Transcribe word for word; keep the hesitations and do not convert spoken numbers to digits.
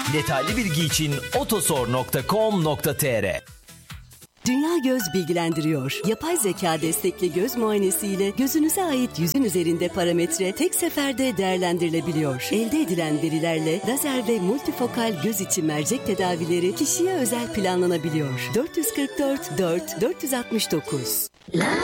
Detaylı bilgi için otosor nokta com nokta tr. Dünya Göz bilgilendiriyor. Yapay zeka destekli göz muayenesiyle gözünüze ait yüzün üzerinde parametre tek seferde değerlendirilebiliyor. Elde edilen verilerle lazer ve multifokal göz içi mercek tedavileri kişiye özel planlanabiliyor. dört yüz kırk dört dört dört yüz altmış dokuz